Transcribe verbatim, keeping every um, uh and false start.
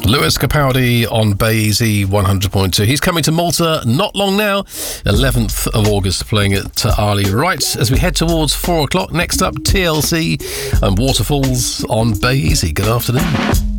Lewis Capaldi on Bay Easy one hundred point two. He's coming to Malta not long now, eleventh of August, playing at Arley. Right, as we head towards four o'clock, next up T L C and Waterfalls on Bay Easy. Good afternoon.